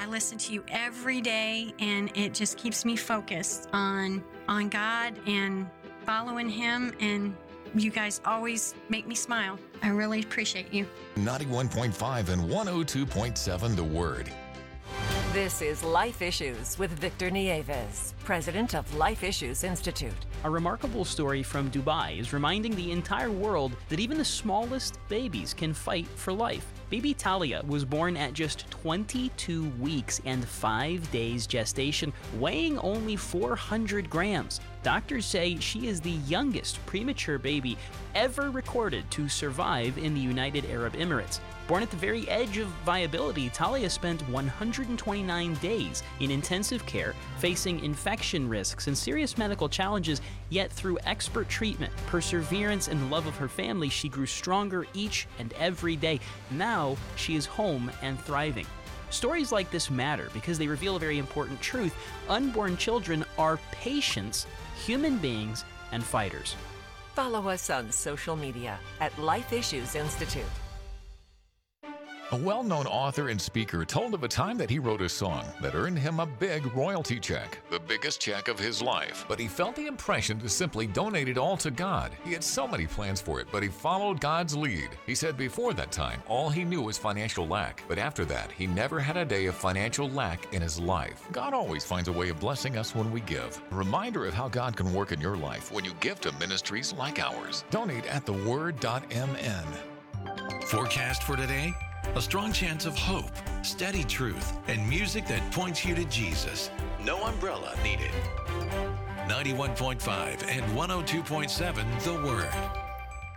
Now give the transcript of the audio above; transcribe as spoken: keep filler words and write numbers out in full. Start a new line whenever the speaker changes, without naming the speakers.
listen to you every day, and it just keeps me focused on on God and following Him, and you guys always make me smile. I really appreciate you.
ninety-one point five and one oh two point seven The Word.
This is Life Issues with Victor Nieves, president of Life Issues Institute.
A remarkable story from Dubai is reminding the entire world that even the smallest babies can fight for life. Baby Talia was born at just twenty-two weeks and five days gestation, weighing only four hundred grams. Doctors say she is the youngest premature baby ever recorded to survive in the United Arab Emirates. Born at the very edge of viability, Talia spent one hundred twenty-nine days in intensive care, facing infection risks and serious medical challenges, yet through expert treatment, perseverance, and love of her family, she grew stronger each and every day. Now she is home and thriving. Stories like this matter because they reveal a very important truth. Unborn children are patients, human beings, and fighters.
Follow us on social media at Life Issues Institute.
A well-known author and speaker told of a time that he wrote a song that earned him a big royalty check, the biggest check of his life. But he felt the impression to simply donate it all to God. He had so many plans for it, but he followed God's lead. He said before that time, all he knew was financial lack. But after that, he never had a day of financial lack in his life. God always finds a way of blessing us when we give. A reminder of how God can work in your life when you give to ministries like ours. Donate at the word dot m n.
Forecast for today? A strong chance of hope, steady truth, and music that points you to Jesus. No umbrella needed. ninety-one point five and one oh two point seven The Word.